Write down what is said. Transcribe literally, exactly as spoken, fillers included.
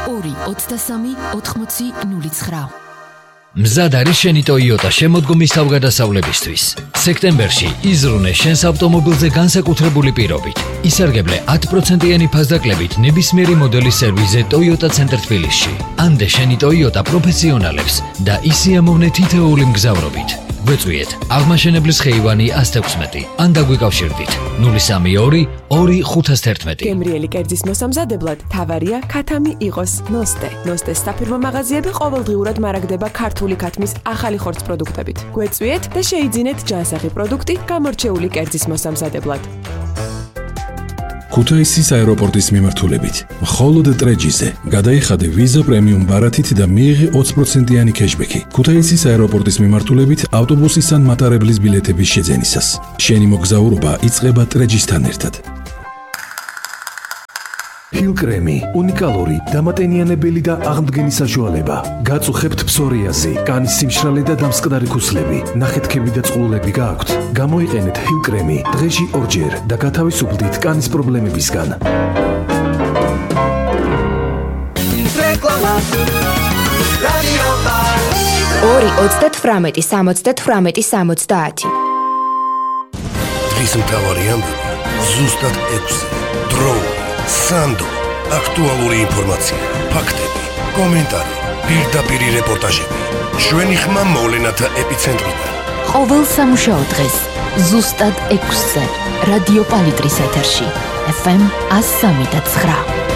ორი ოცდასამი ოთხმოცი ნული ცხრა. მზად არის შენი Toyota შემოდგომის თავგადასავლებისთვის. სექტემბერში იზრუნე შენს ავტომობილზე განსაკუთრებული პირობით. ისარგებლე ათი პროცენტიანი ფასდაკლებით ნებისმიერი მოდელის სერვისზე Toyota ცენტრ თბილისში. ანდე შენი Toyota პროფესიონალებს და ისი ამოვნე თითოეული მგზავრობით. გვეწვიეთ აღმაშენებლის ხეივანი ათს ექვსმეტი ან დაგვიკავშირდით ნული სამი ორი ორი ხუთას თერთმეტი. გემრიელი კერძის მოსამზადებლად თავარია ქათამი იყოს ნოსტე. ნოსტეს საფირმო მაღაზიები ყოველდღიურად მარაგდება ქართული ქათმის ახალი ხორცს პროდუქტებით. გვეწვიეთ და შეიძინეთ ჯანსაღი პროდუქტი გამორჩეული კერძის მოსამზადებლად. ქუთაისის აეროპორტის მიმართულებით მხოლოდ ტრეჯიზე გადაიხადე ვიზა პრემიუმ ბარათით და მიიღე ოცი პროცენტიანი кэშბექი. ქუთაისის აეროპორტის მიმართულებით ავტობუსის ან მატარებლის ბილეთების შეძენისას. შენი მოგზაურობა იწყება ტრეჯისთან ერთად. ჰილკრემი უნიკალური დამატენიანებელი და აღმდგენი საშუალება. გაწუხებთ ფსორიაზი, კანის სიმშრალე და დამსკდარი ქუსლები, ნახეთქები და წყლულები გააქვთ. გამოიყენეთ ჰილკრემი დღეში ორჯერ და გათავისუფლდით კანის პრობლემებისგან. ორი ოცდათვრამეტი სამოცდათვრამეტი სამოცდაათი. დღის მთავარი ამბები ზუსტად ექვსი. დროული, სანდო, აქტუალური ინფორმაცია, ფაქტები, კომენტარი, პირდაპირი რეპორტაჟები. ჩვენი ხმა მოვლენათა ეპიცენტრიდან. ყოველ სამუშაო დღეს ზუსტად ექვსზე რადიო პალიტრის ეთერში ეფ ემ ათს სამი და ცხრა.